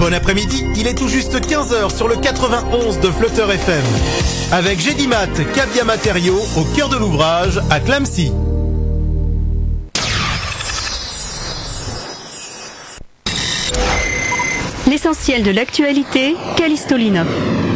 Bon après-midi, il est tout juste 15h sur le 91 de Flutter FM. Avec Gédimat, Cabia Matériaux, au cœur de l'ouvrage, à Clamecy. L'essentiel de l'actualité, Callisto Linov.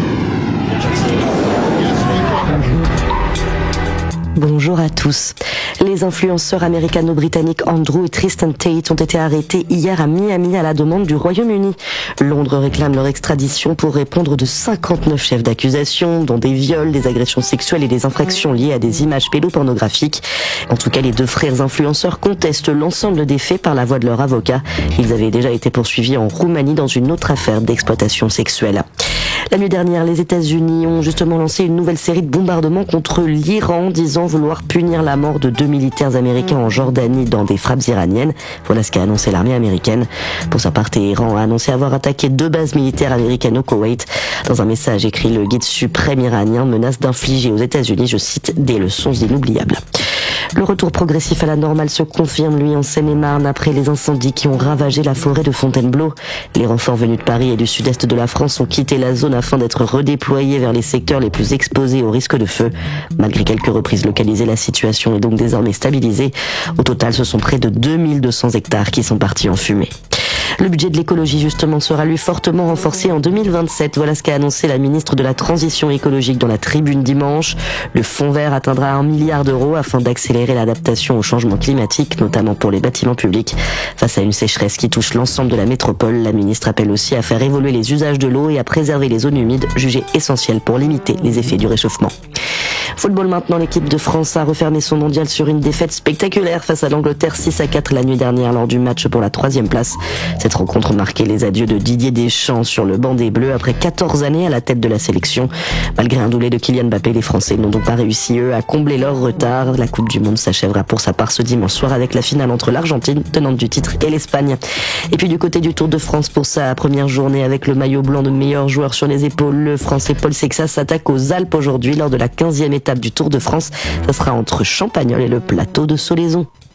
Bonjour à tous. Les influenceurs américano-britanniques Andrew et Tristan Tate ont été arrêtés hier à Miami à la demande du Royaume-Uni. Londres réclame leur extradition pour répondre de 59 chefs d'accusation, dont des viols, des agressions sexuelles et des infractions liées à des images pédopornographiques. En tout cas, les deux frères influenceurs contestent l'ensemble des faits par la voix de leur avocat. Ils avaient déjà été poursuivis en Roumanie dans une autre affaire d'exploitation sexuelle. La nuit dernière, les États-Unis ont justement lancé une nouvelle série de bombardements contre l'Iran, disant vouloir punir la mort de 2 militaires américains en Jordanie dans des frappes iraniennes. Voilà ce qu'a annoncé l'armée américaine. Pour sa part, Téhéran a annoncé avoir attaqué 2 bases militaires américaines au Koweït. Dans un message écrit, le guide suprême iranien menace d'infliger aux États-Unis, je cite, des leçons inoubliables. Le retour progressif à la normale se confirme, lui, en Seine-et-Marne, après les incendies qui ont ravagé la forêt de Fontainebleau. Les renforts venus de Paris et du sud-est de la France ont quitté la zone afin d'être redéployés vers les secteurs les plus exposés au risque de feu. Malgré quelques reprises localisées, la situation est donc désormais stabilisée. Au total, ce sont près de 2200 hectares qui sont partis en fumée. Le budget de l'écologie, justement, sera lui fortement renforcé en 2027. Voilà ce qu'a annoncé la ministre de la Transition écologique dans la Tribune dimanche. Le fonds vert atteindra 1 milliard d'euros afin d'accélérer l'adaptation au changement climatique, notamment pour les bâtiments publics. Face à une sécheresse qui touche l'ensemble de la métropole, la ministre appelle aussi à faire évoluer les usages de l'eau et à préserver les zones humides, jugées essentielles pour limiter les effets du réchauffement. Football maintenant, l'équipe de France a refermé son mondial sur une défaite spectaculaire face à l'Angleterre 6-4 la nuit dernière lors du match pour la 3e place. Cette rencontre marquait les adieux de Didier Deschamps sur le banc des Bleus après 14 années à la tête de la sélection. Malgré un doublé de Kylian Mbappé, les Français n'ont donc pas réussi, eux, à combler leur retard. La Coupe du Monde s'achèvera pour sa part ce dimanche soir avec la finale entre l'Argentine, tenante du titre, et l'Espagne. Et puis du côté du Tour de France, pour sa première journée avec le maillot blanc de meilleur joueur sur les épaules, le Français Paul Sexas s'attaque aux Alpes aujourd'hui lors de la 15e étape du Tour de France. Ça sera entre Champagnole et le plateau de Solaizon.